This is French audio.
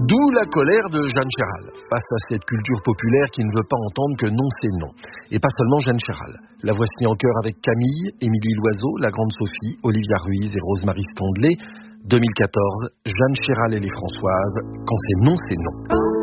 D'où la colère de Jeanne Chéral, face à cette culture populaire qui ne veut pas entendre que non c'est non. Et pas seulement Jeanne Chéral. La voici en chœur avec Camille, Émilie Loiseau, la grande Sophie, Olivia Ruiz et Rosemarie Stanley. 2014, Jeanne Chéral et les Françoises, quand c'est non c'est non.